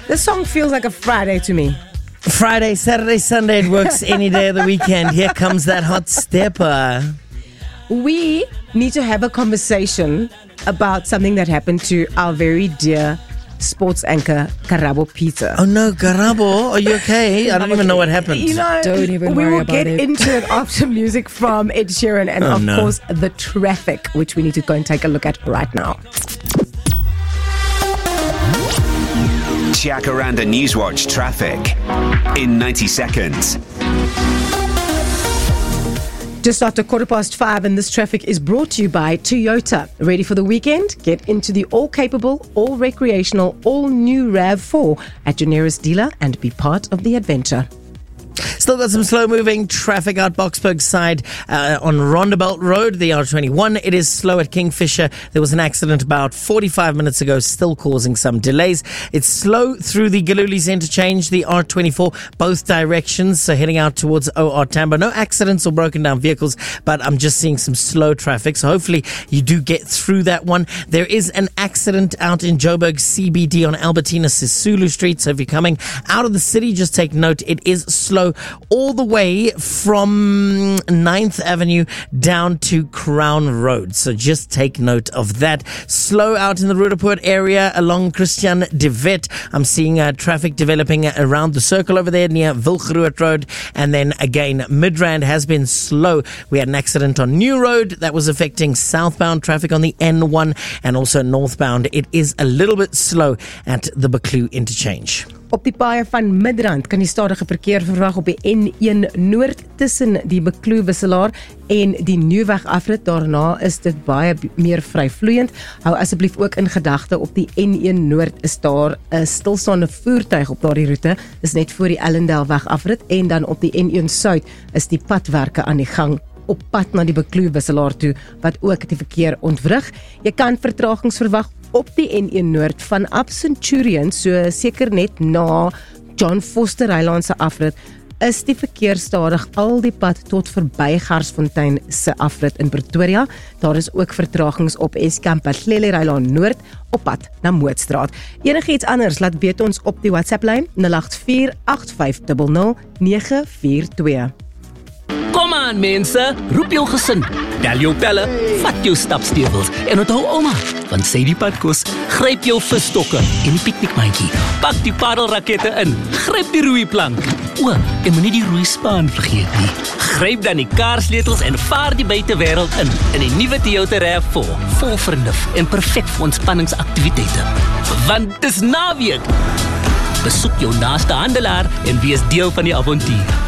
This song feels like a Friday to me. Friday, Saturday, Sunday, it works any day of the weekend. Here comes that hot stepper. We need to have a conversation about something that happened to our very dear sports anchor, Karabo Peter. Oh no, Karabo, are you okay? I don't even know what happened. You know, Don't even we worry will about get it. into it after music from Ed Sheeran and of course the traffic, which we need to go and take a look at right now. Jacaranda Newswatch traffic in 90 seconds. Just after 5:15, and this traffic is brought to you by Toyota. Ready for the weekend? Get into the all-capable, all-recreational, all-new RAV4 at your nearest dealer and be part of the adventure. Still got some slow-moving traffic out Boksburg side on Rondebelt Road, the R21. It is slow at Kingfisher. There was an accident about 45 minutes ago, still causing some delays. It's slow through the Galulis interchange, the R24, both directions, so heading out towards OR Tambo. No accidents or broken down vehicles, but I'm just seeing some slow traffic, so hopefully you do get through that one. There is an accident out in Joburg CBD on Albertina Sisulu Street, so if you're coming out of the city, just take note. It is slow all the way from 9th Avenue down to Crown Road. So just take note of that. Slow out in the Roodepoort area along Christian de Wet. I'm seeing traffic developing around the circle over there near Wilgeroot Road. And then again, Midrand has been slow. We had an accident on New Road that was affecting southbound traffic on the N1 and also northbound. It is a little bit slow at the Buccleuch interchange. Op die paaie van Midrand kan die stadige verkeer verwag op die N1 Noord tussen die Buccleuch wisselaar en die Nieuweg afrit. Daarna is dit baie meer vryvloeiend. Hou asseblief ook in gedagte op die N1 Noord is daar 'n stilstaande voertuig op daardie roete. Dis net voor die Ellendalweg afrit en dan op die N1 Suid is die padwerke aan die gang op pad na die Buccleuch wisselaar toe wat ook die verkeer ontwrig. Jy kan vertragings verwag op die N1 Noord vanaf Centurion, so seker net na John Foster Highland se afrit, is die verkeer stadig al die pad tot verby Garsfontein se afrit in Pretoria. Daar is ook vertragings op Eskamp Hlele Highland Noord op pad na Mootstraat. Enigiets anders, laat weet ons op die WhatsApp-lyn 0848500942. Kom aan mense, roep jou gesin, tel jou pelle, vat jou stapstewels en onthou ouma, want sy die padkos, gryp jou visstokke en die piknikmandjie, pak die paddelrakette in, gryp die roeiplank, en moenie die roeispaan vergeet nie. Gryp dan die kaarsleutels en vaar die buitewêreld in die nuwe Toyota RAV4, vol vernuf en perfek vir ontspanningsaktiwiteite. Want dis naweek. Besoek jou naaste handelaar en wees deel van die avontuur.